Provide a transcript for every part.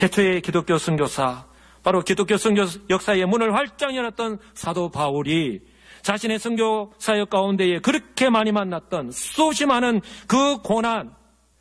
태초의 기독교 선교사, 바로 기독교 선교 역사의 문을 활짝 열었던 사도 바울이 자신의 선교 사역 가운데에 그렇게 많이 만났던 수없이 많은 그 고난을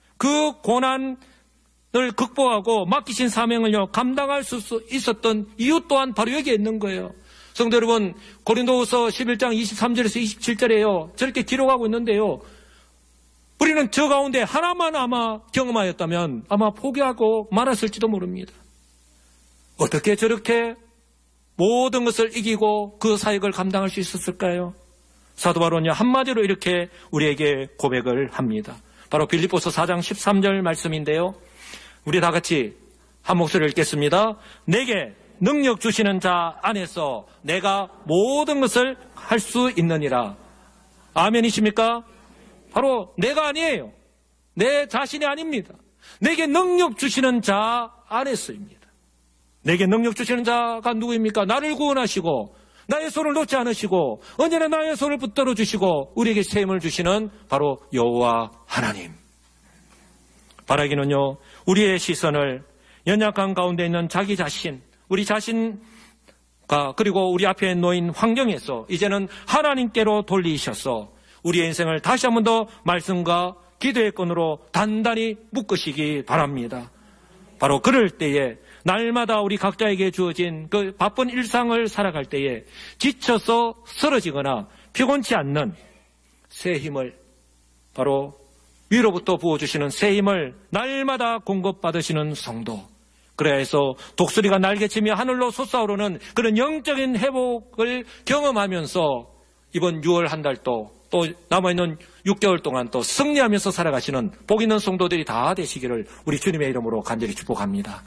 극복하고 맡기신 사명을 감당할 수 있었던 이유 또한 바로 여기에 있는 거예요. 성도 여러분, 고린도후서 11장 23절에서 27절에요. 저렇게 기록하고 있는데요. 우리는 저 가운데 하나만 아마 경험하였다면 아마 포기하고 말았을지도 모릅니다. 어떻게 저렇게 모든 것을 이기고 그 사역을 감당할 수 있었을까요? 사도 바울은요, 한마디로 이렇게 우리에게 고백을 합니다. 바로 빌립보서 4장 13절 말씀인데요. 우리 다 같이 한 목소리를 읽겠습니다. 내게 능력 주시는 자 안에서 내가 모든 것을 할 수 있느니라. 아멘이십니까? 바로 내가 아니에요. 내 자신이 아닙니다. 내게 능력 주시는 자 안에서입니다. 내게 능력 주시는 자가 누구입니까? 나를 구원하시고 나의 손을 놓지 않으시고 언제나 나의 손을 붙들어 주시고 우리에게 새 힘을 주시는 바로 여호와 하나님. 바라기는요, 우리의 시선을 연약한 가운데 있는 자기 자신, 우리 자신과 그리고 우리 앞에 놓인 환경에서 이제는 하나님께로 돌리셔서 우리의 인생을 다시 한 번 더 말씀과 기도의 끈으로 단단히 묶으시기 바랍니다. 바로 그럴 때에 날마다 우리 각자에게 주어진 그 바쁜 일상을 살아갈 때에 지쳐서 쓰러지거나 피곤치 않는 새 힘을, 바로 위로부터 부어주시는 새 힘을 날마다 공급받으시는 성도, 그래야 해서 독수리가 날개치며 하늘로 솟아오르는 그런 영적인 회복을 경험하면서 이번 6월 한 달도 또 남아있는 6개월 동안 또 승리하면서 살아가시는 복 있는 성도들이 다 되시기를 우리 주님의 이름으로 간절히 축복합니다.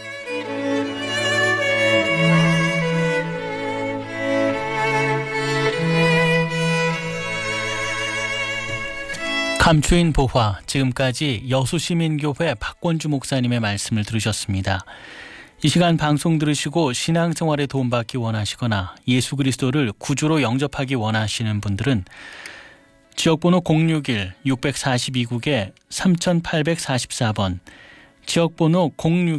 감추인 보화, 지금까지 여수시민교회 박권주 목사님의 말씀을 들으셨습니다. 이 시간 방송 들으시고 신앙생활에 도움받기 원하시거나 예수 그리스도를 구주로 영접하기 원하시는 분들은 지역번호 061-642국에 3844번, 지역번호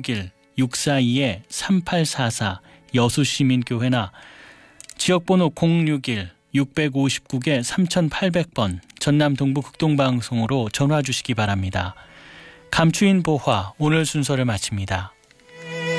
061-642-3844 여수시민교회나 지역번호 061-659국에 3800번 전남 동부 극동방송으로 전화 주시기 바랍니다. 감추인 보화, 오늘 순서를 마칩니다.